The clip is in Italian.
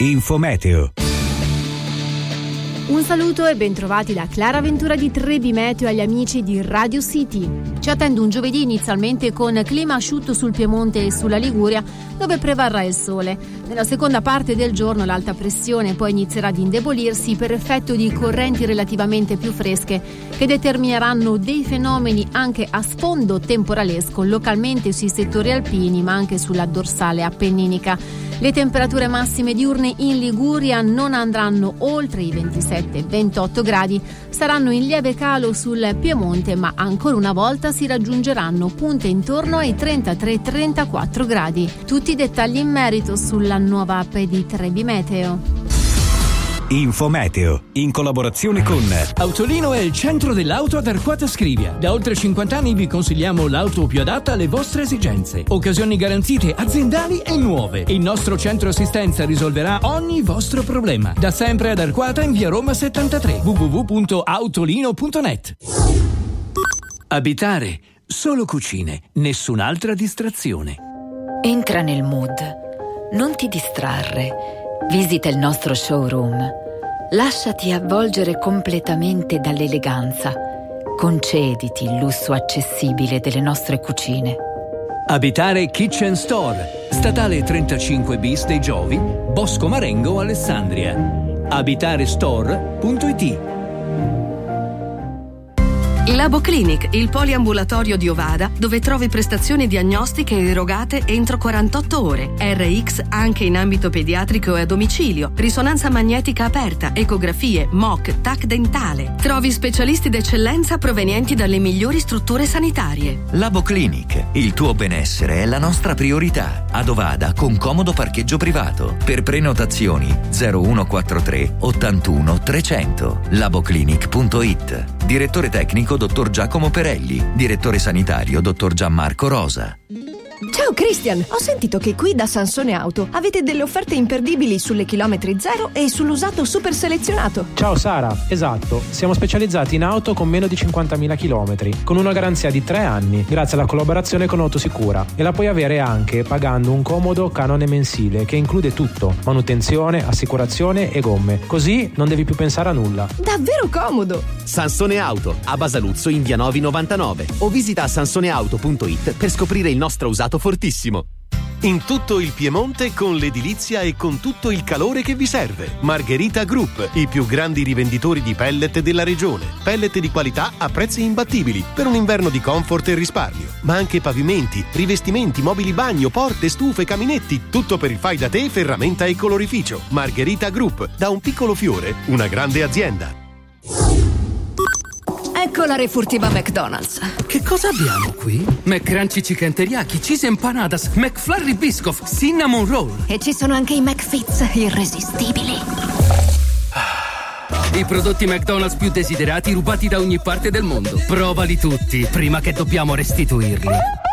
Infometeo. Un saluto e bentrovati da Clara Ventura di Trebi Meteo agli amici di Radio City. Ci attende un giovedì inizialmente con clima asciutto sul Piemonte e sulla Liguria, dove prevarrà il sole. Nella seconda parte del giorno l'alta pressione poi inizierà ad indebolirsi per effetto di correnti relativamente più fresche che determineranno dei fenomeni anche a sfondo temporalesco localmente sui settori alpini ma anche sulla dorsale appenninica. Le temperature massime diurne in Liguria non andranno oltre i 27-28 gradi, saranno in lieve calo sul Piemonte, ma ancora una volta si raggiungeranno punte intorno ai 33-34 gradi. Tutti i dettagli in merito sulla nuova app di Trebi Meteo. Infometeo, in collaborazione con Autolino è il centro dell'auto ad Arquata Scrivia. Da oltre 50 anni vi consigliamo l'auto più adatta alle vostre esigenze. Occasioni garantite aziendali e nuove. Il nostro centro assistenza risolverà ogni vostro problema. Da sempre ad Arquata in via Roma 73. www.autolino.net. Abitare, solo cucine, nessun'altra distrazione. Entra nel mood. Non ti distrarre. Visita il nostro showroom. Lasciati avvolgere completamente dall'eleganza. Concediti il lusso accessibile delle nostre cucine. Abitare Kitchen Store. Statale 35 bis dei Giovi, Bosco Marengo, Alessandria. Abitarestore.it. Labo Clinic, il poliambulatorio di Ovada, dove trovi prestazioni diagnostiche erogate entro 48 ore, RX anche in ambito pediatrico e a domicilio, risonanza magnetica aperta, ecografie, MOC, TAC dentale. Trovi specialisti d'eccellenza provenienti dalle migliori strutture sanitarie. Labo Clinic, il tuo benessere è la nostra priorità. Ad Ovada con comodo parcheggio privato. Per prenotazioni 0143 81 300. laboclinic.it. Direttore tecnico dottor Giacomo Perelli. Direttore sanitario dottor Gianmarco Rosa. Ciao Christian, ho sentito che qui da Sansone Auto avete delle offerte imperdibili sulle chilometri zero e sull'usato super selezionato. Ciao Sara, esatto, siamo specializzati in auto con meno di 50.000 chilometri, con una garanzia di 3 anni, grazie alla collaborazione con Autosicura, e la puoi avere anche pagando un comodo canone mensile che include tutto: manutenzione, assicurazione e gomme, così non devi più pensare a nulla. Davvero comodo! Sansone Auto, a Basaluzzo in via Novi 99, o visita sansoneauto.it per scoprire il nostro usato fortissimo. In tutto il Piemonte con l'edilizia e con tutto il calore che vi serve. Margherita Group, i più grandi rivenditori di pellet della regione. Pellet di qualità a prezzi imbattibili per un inverno di comfort e risparmio. Ma anche pavimenti, rivestimenti, mobili bagno, porte, stufe, caminetti, tutto per il fai da te, ferramenta e colorificio. Margherita Group, da un piccolo fiore, una grande azienda. Ecco la refurtiva McDonald's. Che cosa abbiamo qui? McCrunchy Chicken Teriyaki, Cheese Empanadas, McFlurry Biscoff, Cinnamon Roll. E ci sono anche i McFits irresistibili. I prodotti McDonald's più desiderati rubati da ogni parte del mondo. Provali tutti prima che dobbiamo restituirli.